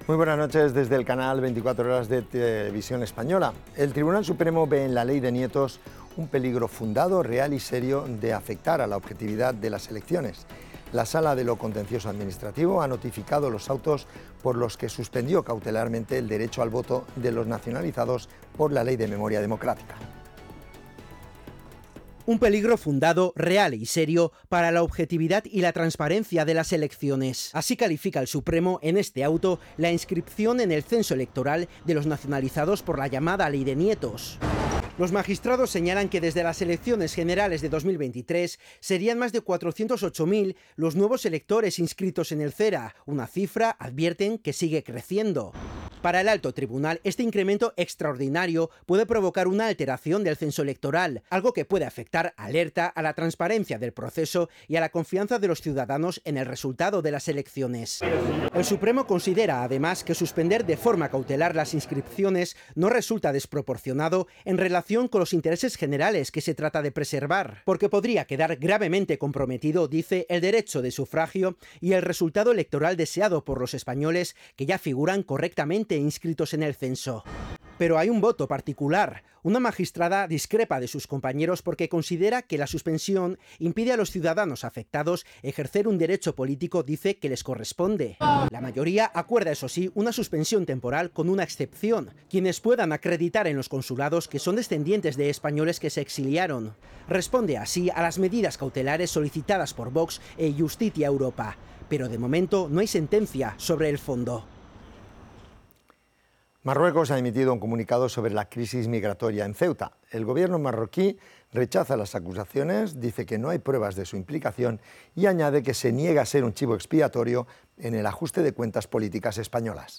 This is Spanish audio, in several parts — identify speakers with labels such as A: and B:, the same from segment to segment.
A: Muy buenas noches desde el canal 24 Horas de Televisión Española. El Tribunal Supremo ve en la ley de nietos un peligro fundado, real y serio de afectar a la objetividad de las elecciones. La Sala de lo Contencioso Administrativo ha notificado los autos por los que suspendió cautelarmente el derecho al voto de los nacionalizados por la Ley de Memoria Democrática.
B: Un peligro fundado, real y serio para la objetividad y la transparencia de las elecciones. Así califica el Supremo en este auto la inscripción en el censo electoral de los nacionalizados por la llamada Ley de Nietos. Los magistrados señalan que desde las elecciones generales de 2023 serían más de 408.000 los nuevos electores inscritos en el CERA, una cifra, advierten, que sigue creciendo. Para el alto tribunal, este incremento extraordinario puede provocar una alteración del censo electoral, algo que puede afectar, alerta, a la transparencia del proceso y a la confianza de los ciudadanos en el resultado de las elecciones. El Supremo considera, además, que suspender de forma cautelar las inscripciones no resulta desproporcionado en relación con los intereses generales que se trata de preservar, porque podría quedar gravemente comprometido, dice, el derecho de sufragio y el resultado electoral deseado por los españoles que ya figuran correctamente inscritos en el censo. Pero hay un voto particular. Una magistrada discrepa de sus compañeros porque considera que la suspensión impide a los ciudadanos afectados ejercer un derecho político, dice, que les corresponde. La mayoría acuerda, eso sí, una suspensión temporal con una excepción: quienes puedan acreditar en los consulados que son descendientes de españoles que se exiliaron. Responde así a las medidas cautelares solicitadas por Vox e Justicia Europa. Pero de momento no hay sentencia sobre el fondo.
A: Marruecos ha emitido un comunicado sobre la crisis migratoria en Ceuta. El gobierno marroquí rechaza las acusaciones, dice que no hay pruebas de su implicación y añade que se niega a ser un chivo expiatorio en el ajuste de cuentas políticas españolas.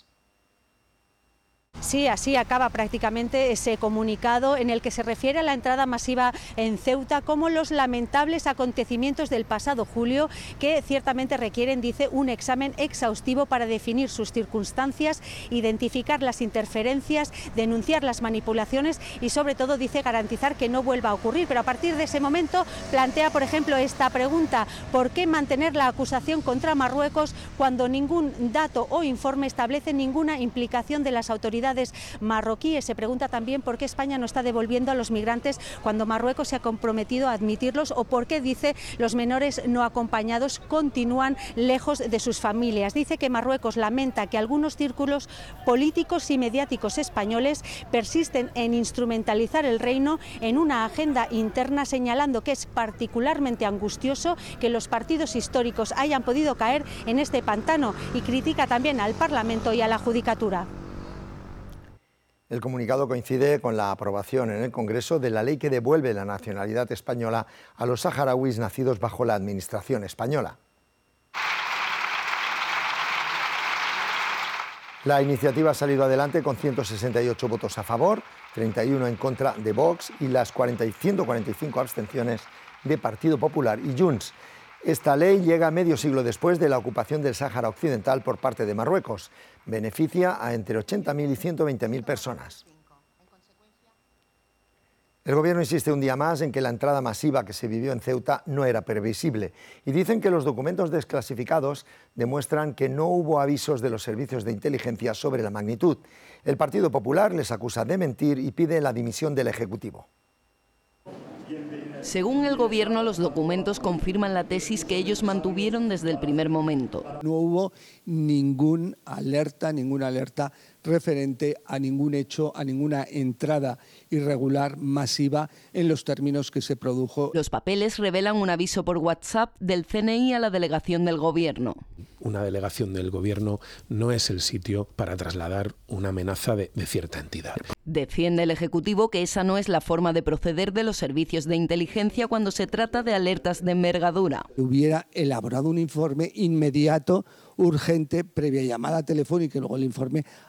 C: Sí, así acaba prácticamente ese comunicado en el que se refiere a la entrada masiva en Ceuta como los lamentables acontecimientos del pasado julio que ciertamente requieren, dice, un examen exhaustivo para definir sus circunstancias, identificar las interferencias, denunciar las manipulaciones y sobre todo, dice, garantizar que no vuelva a ocurrir. Pero a partir de ese momento plantea, por ejemplo, esta pregunta: ¿por qué mantener la acusación contra Marruecos cuando ningún dato o informe establece ninguna implicación de las autoridades marroquíes? Se pregunta también por qué España no está devolviendo a los migrantes cuando Marruecos se ha comprometido a admitirlos, o por qué, dice, los menores no acompañados continúan lejos de sus familias. Dice que Marruecos lamenta que algunos círculos políticos y mediáticos españoles persisten en instrumentalizar el reino en una agenda interna, señalando que es particularmente angustioso que los partidos históricos hayan podido caer en este pantano, y critica también al Parlamento y a la Judicatura.
A: El comunicado coincide con la aprobación en el Congreso de la ley que devuelve la nacionalidad española a los saharauis nacidos bajo la administración española. La iniciativa ha salido adelante con 168 votos a favor, 31 en contra de Vox y las 145 abstenciones de Partido Popular y Junts. Esta ley llega medio siglo después de la ocupación del Sáhara Occidental por parte de Marruecos. Beneficia a entre 80.000 y 120.000 personas. El gobierno insiste un día más en que la entrada masiva que se vivió en Ceuta no era previsible y dicen que los documentos desclasificados demuestran que no hubo avisos de los servicios de inteligencia sobre la magnitud. El Partido Popular les acusa de mentir y pide la dimisión del Ejecutivo.
D: Según el gobierno, los documentos confirman la tesis que ellos mantuvieron desde el primer momento.
E: No hubo ninguna alerta referente a ningún hecho, a ninguna entrada irregular masiva en los términos que se produjo.
D: Los papeles revelan un aviso por WhatsApp del CNI a la delegación del gobierno.
F: Una delegación del gobierno no es el sitio para trasladar una amenaza de cierta entidad.
D: Defiende el Ejecutivo que esa no es la forma de proceder de los servicios de inteligencia cuando se trata de alertas de envergadura.
E: Hubiera elaborado un informe inmediato, urgente, previa llamada telefónica y luego el informe